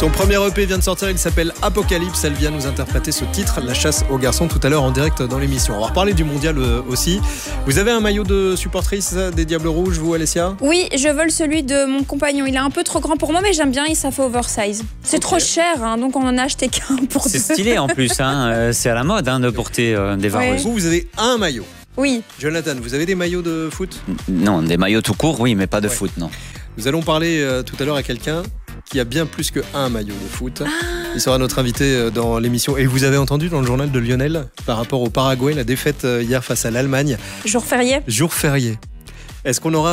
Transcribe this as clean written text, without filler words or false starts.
Son premier EP vient de sortir, il s'appelle Apocalypse. Elle vient nous interpréter ce titre, La chasse aux garçons, tout à l'heure en direct dans l'émission. On va reparler du mondial aussi. Vous avez un maillot de supportrice des Diables Rouges, vous, Alessia ? Oui, je vole celui de mon compagnon. Il est un peu trop grand pour moi, mais j'aime bien, ça fait oversize. C'est trop cher, hein, donc on en a acheté qu'un pour C'est deux. stylé en plus, hein. C'est à la mode de porter des vareuses. Vous avez un maillot. Oui. Jonathan, vous avez des maillots de foot ? Non, des maillots tout court, oui, mais pas de foot, non. Nous allons parler tout à l'heure à quelqu'un qui a bien plus qu'un maillot de foot. Il sera notre invité dans l'émission. Et vous avez entendu dans le journal de Lionel, par rapport au Paraguay, la défaite hier face à l'Allemagne. Jour férié. Jour férié. Est-ce qu'on aura